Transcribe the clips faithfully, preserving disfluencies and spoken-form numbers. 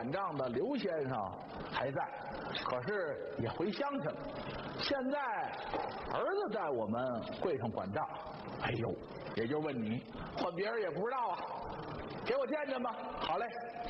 管账的刘先生还在，可是也回乡去了。现在儿子在我们柜上管账。哎呦，也就问你，换别人也不知道啊。给我见见吧。好嘞。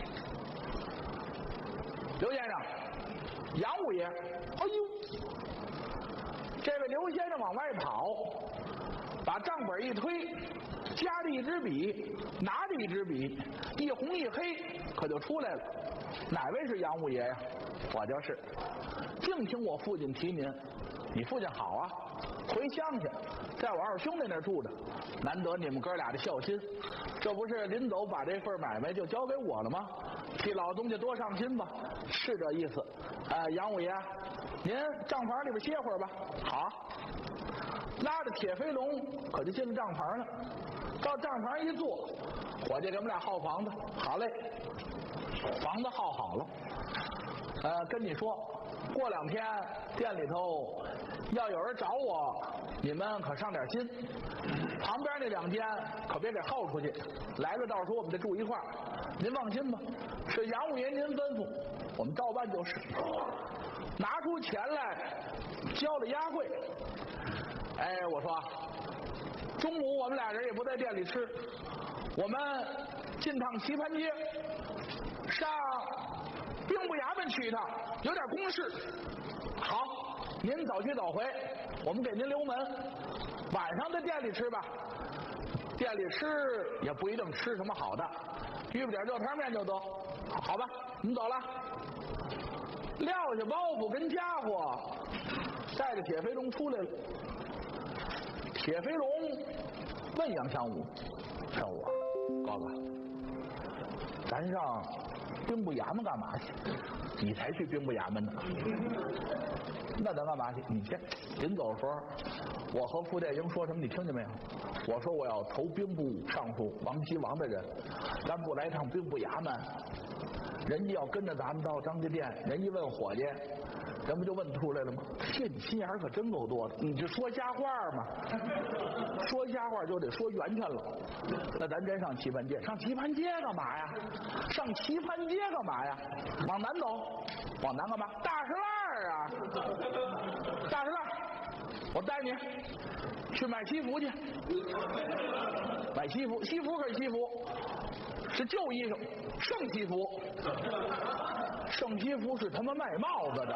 刘先生，杨五爷。哎呦，这位刘先生往外跑，把账本一推，夹着一支笔，拿着一支笔，一红一黑，可就出来了。哪位是杨五爷呀？我就是。净听我父亲提您，你父亲好啊，回乡去，在我二兄弟那儿住着。难得你们哥俩的孝心，这不是临走把这份买卖就交给我了吗？替老东家多上心吧，是这意思。呃，杨五爷，您账房里边歇会儿吧。好。拉着铁飞龙可就进了账房了。到账房一坐，伙计给我们俩号房子。好嘞，房子号好了。呃，跟你说，过两天店里头要有人找我，你们可上点心。旁边那两间可别给耗出去，来了到时候我们得住一块儿。您放心吧，是杨五爷您吩咐，我们照办就是。拿出钱来，交了押柜。哎，我说，中午我们俩人也不在店里吃，我们进趟棋盘街，上兵部衙门去一趟，有点公事。好，您早去早回，我们给您留门。晚上在店里吃吧，店里吃也不一定吃什么好的，预备点热汤面就得，好吧？您走了。撂下包袱跟家伙，带着铁飞龙出来了。铁飞龙问杨香武：“上午啊，哥哥，咱上兵部衙门干嘛去？你才去兵部衙门呢。那咱干嘛去？你先临走的时候，我和傅殿英说什么？你听见没有？我说我要投兵部尚书王希王的人，咱不来趟兵部衙门，人家要跟着咱们到张家店，人一问伙计，人不就问出来了吗？这你心眼可真够多的，你这说瞎话嘛？说瞎话就得说圆圈了。那咱真上棋盘街，上棋盘街干嘛呀？上棋盘街干嘛呀？往南走，往南干嘛？大石烂啊！大石烂，我带你去买西服去。买西服，西服可是西服，是旧衣裳，圣西服。圣西服是他妈卖帽子的。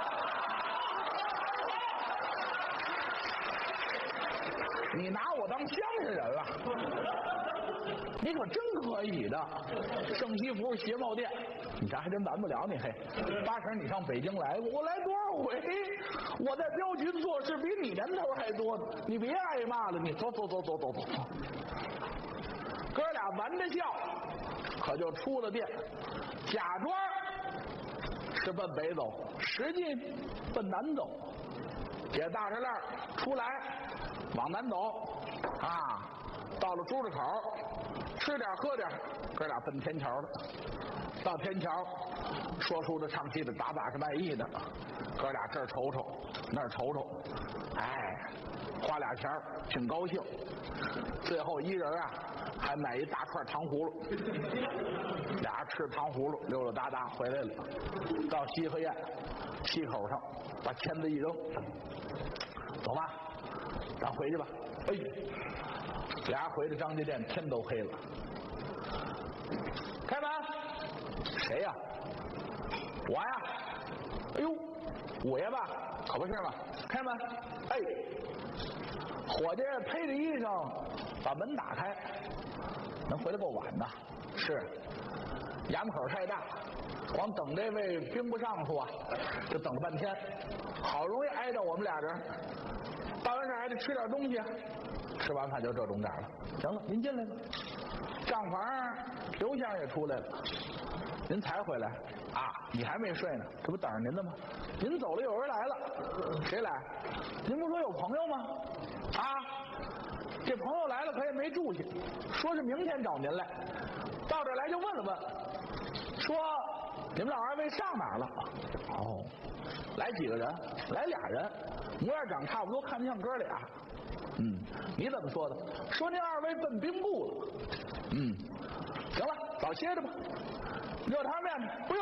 你拿我当乡下人了，你可真可以的。圣西服鞋帽店，你这还真瞒不了你。嘿，八成你上北京来过，我来多少回？我在镖局做事比你年头还多呢。你别挨骂了，你走走走走走走。哥俩玩着笑，可就出了店，假装是奔北走，实际奔南走。解大石烂出来，往南走啊，到了朱家口，吃点喝点，哥俩奔天桥了。到天桥，说书的唱戏的打把式卖艺的，哥俩这儿瞅瞅那儿瞅瞅，哎，花俩钱挺高兴。最后一人啊还买一大串糖葫芦，俩吃糖葫芦溜溜达达回来了。到西河宴西口上把签子一扔，走吧，咱回去吧。哎，俩回到张家店，天都黑了。开门。谁呀？我呀。哎呦，五爷吧？可不是嘛。开门。哎，伙计披着衣裳把门打开，能回来够晚的。是，衙门口太大，光等这位兵部尚书啊，就等了半天，好容易挨到我们俩人。办完事还得吃点东西，吃完饭就这种点了。行了，您进来吧。账房刘先生也出来了，您才回来啊？你还没睡呢，这不等着您的吗？您走了，有人来了。谁来？您不说有朋友吗？啊，这朋友来了，可也没住下，说是明天找您来。到这儿来就问了问，说你们老二位上哪儿了？哦，来几个人？来俩人，模样长差不多，看着像哥俩。嗯，你怎么说的？说您二位奔兵部了。嗯，行了，早歇着吧。热汤面不用。